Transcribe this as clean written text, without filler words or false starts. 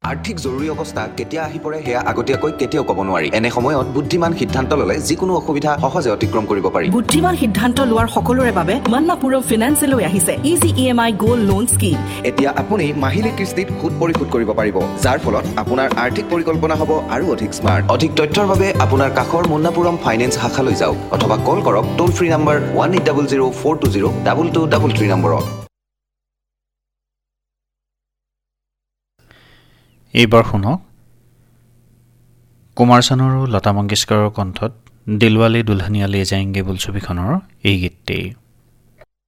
আৰ্থিক জৰুৰী অৱস্থা কেতিয়া আহি পৰে সেয়া আগতীয়াকৈ কেতিয়াও ক'ব নোৱাৰি। এনে সময়ত বুদ্ধিমান সিদ্ধান্ত ল'লে যিকোনো অসুবিধা সহজে অতিক্ৰম কৰিব পাৰি। বুদ্ধিমান সিদ্ধান্ত লোৱাৰ সকলোৰে বাবে মন্নাপুৰম ফিনান্সে লৈ আহিছে easy EMI gold loan scheme. এতিয়া আপুনি মাহিলী কিস্তিত সুদ পৰিশোধ কৰিব পাৰিব, যাৰ ফলত আপোনাৰ আৰ্থিক পৰিকল্পনা হ'ব আৰু অধিক স্মাৰ্ট। অধিক তথ্যৰ বাবে আপোনাৰ কাষৰ মন্নাপুৰম ফাইনেন্স শাখালৈ যাওক অথবা কল কৰক টোল ফ্ৰী নম্বৰ 1800-420-2233 নম্বৰত। এইবাৰ শুনক কুমাৰ চানু আৰু লতা মংগেশকাৰৰ কণ্ঠত দিলৱালে দুলহনিয়া লে যায়েংগে বোল ছবিখনৰ এই গীতটি।